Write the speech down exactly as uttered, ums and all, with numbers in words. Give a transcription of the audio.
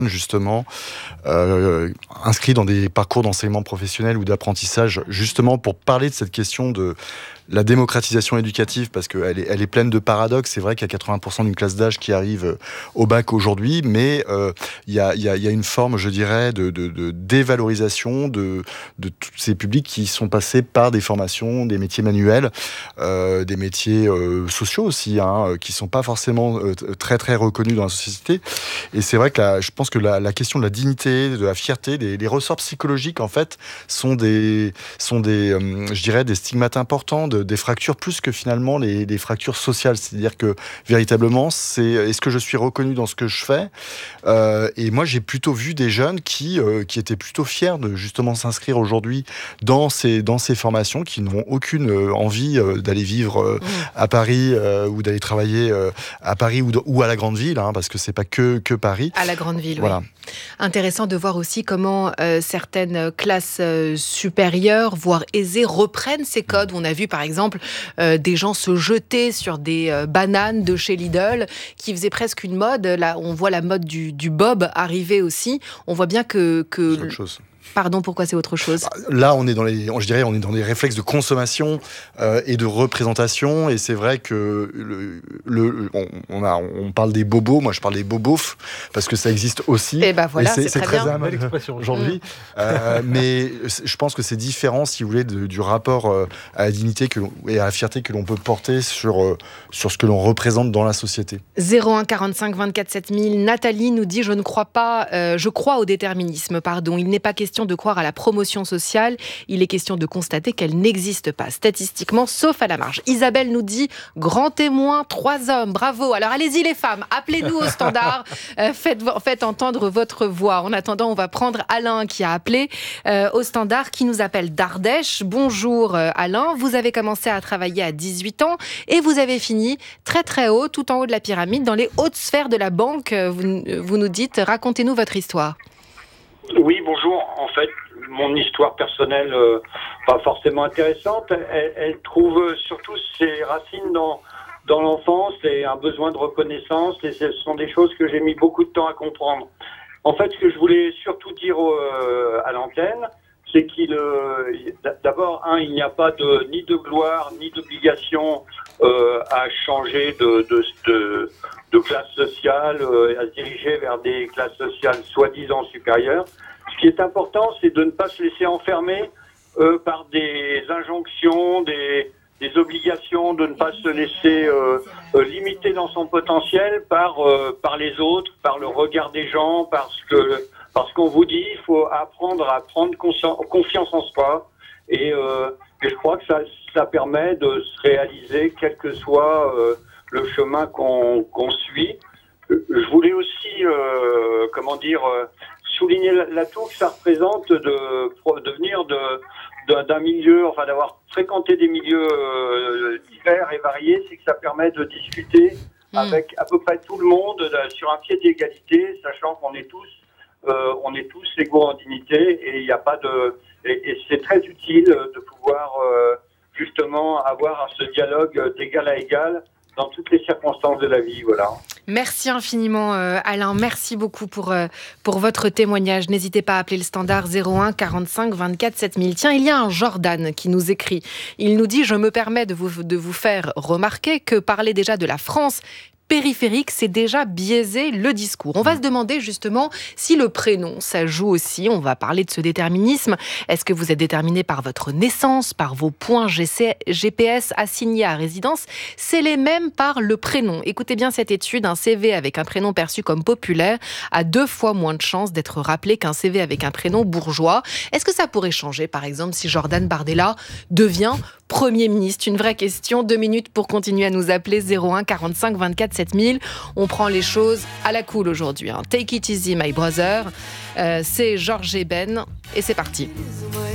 justement euh, inscrits dans des parcours d'enseignement professionnel ou d'apprentissage, justement pour parler de cette question de la démocratisation éducative, parce qu'elle est, elle est pleine de paradoxes. C'est vrai qu'il y a quatre-vingts pour cent d'une classe d'âge qui arrive au bac aujourd'hui, mais euh, il, y a, il, y a, il y a une forme, je dirais, de, de, de dévalorisation de, de tous ces publics qui sont passés par des formations, des métiers manuels, euh, des métiers euh, sociaux aussi, hein, qui ne sont pas forcément euh, très très reconnus dans la société. Et c'est vrai que la, je pense que la, la question de la dignité, de la fierté, les, les ressorts psychologiques, en fait, sont des, sont des euh, je dirais, des stigmates importants, de, des fractures, plus que finalement les, les fractures sociales. C'est-à-dire que, véritablement, c'est est-ce que je suis reconnu dans ce que je fais euh, Et moi, j'ai plutôt vu des jeunes qui, euh, qui étaient plutôt fiers de, justement, s'inscrire aujourd'hui dans ces, dans ces formations, qui n'ont aucune euh, envie euh, d'aller vivre euh, mmh. à Paris euh, ou d'aller travailler euh, à Paris ou, de, ou à la grande ville, hein, parce que c'est pas que, que Paris. À la grande ville, voilà. Oui. Intéressant de voir aussi comment euh, certaines classes euh, supérieures, voire aisées, reprennent ces codes. On a vu par exemple euh, des gens se jeter sur des euh, bananes de chez Lidl, qui faisaient presque une mode. Là, on voit la mode du, du bob arriver aussi. On voit bien que... que c'est autre chose. Pardon, pourquoi c'est autre chose ? Là, on est dans les, je dirais, on est dans des réflexes de consommation euh, et de représentation. Et c'est vrai que le, le, on, on, a, on parle des bobos. Moi, je parle des bobofs parce que ça existe aussi. Et ben voilà, et c'est, c'est, c'est très, très bien. à mode aujourd'hui. Mmh. Euh, mais je pense que c'est différent, si vous voulez, de, du rapport euh, à la dignité que et à la fierté que l'on peut porter sur euh, sur ce que l'on représente dans la société. zéro un quarante-cinq vingt-quatre sept mille. Nathalie nous dit: je ne crois pas, euh, je crois au déterminisme. Pardon, il n'est pas question de croire à la promotion sociale, il est question de constater qu'elle n'existe pas statistiquement, sauf à la marge. Isabelle nous dit: grand témoin, trois hommes, bravo. Alors allez-y les femmes, appelez-nous au standard, euh, faites, faites entendre votre voix. En attendant, on va prendre Alain qui a appelé euh, au standard, qui nous appelle d'Ardèche. Bonjour euh, Alain, vous avez commencé à travailler à dix-huit ans et vous avez fini très très haut, tout en haut de la pyramide, dans les hautes sphères de la banque. Vous, vous nous dites, racontez-nous votre histoire. Oui, bonjour. En fait, mon histoire personnelle, euh, pas forcément intéressante, elle, elle trouve surtout ses racines dans, dans l'enfance et un besoin de reconnaissance, et ce sont des choses que j'ai mis beaucoup de temps à comprendre. En fait, ce que je voulais surtout dire euh, à l'antenne, c'est qu'il, euh, d'abord, un, il n'y a pas de, ni de gloire, ni d'obligation euh, à changer de, de, de, de classe sociale, euh, à se diriger vers des classes sociales soi-disant supérieures. Ce qui est important, c'est de ne pas se laisser enfermer euh, par des injonctions, des, des obligations, de ne pas se laisser euh, euh, limiter dans son potentiel par, euh, par les autres, par le regard des gens, parce que parce qu'on vous dit, il faut apprendre à prendre confiance en soi. Et, euh, et je crois que ça, ça permet de se réaliser, quel que soit euh, le chemin qu'on, qu'on suit. Je voulais aussi, euh, comment dire, euh, souligner l'atout que ça représente de, de venir de, de, d'un milieu, enfin d'avoir fréquenté des milieux euh, divers et variés, c'est que ça permet de discuter mmh. avec à peu près tout le monde de, sur un pied d'égalité, sachant qu'on est tous Euh, on est tous égaux en dignité et il n'y a pas de et, et c'est très utile de pouvoir euh, justement avoir ce dialogue d'égal à égal dans toutes les circonstances de la vie, voilà. Merci infiniment euh, Alain, merci beaucoup pour, euh, pour votre témoignage. N'hésitez pas à appeler le standard zéro un quarante-cinq vingt-quatre sept mille. Tiens, il y a un Jordan qui nous écrit. Il nous dit: je me permets de vous, de vous faire remarquer que parler déjà de la France périphérique, c'est déjà biaiser le discours. On va se demander justement si le prénom, ça joue aussi. On va parler de ce déterminisme. Est-ce que vous êtes déterminé par votre naissance, par vos points G P S assignés à résidence ? C'est les mêmes par le prénom. Écoutez bien cette étude. Un C V avec un prénom perçu comme populaire a deux fois moins de chances d'être rappelé qu'un C V avec un prénom bourgeois. Est-ce que ça pourrait changer, par exemple, si Jordan Bardella devient Premier ministre? Une vraie question. Deux minutes pour continuer à nous appeler. zéro un quarante-cinq vingt-quatre sept mille. On prend les choses à la cool aujourd'hui. Hein. Take it easy, my brother. Euh, c'est Georges Eben et c'est parti.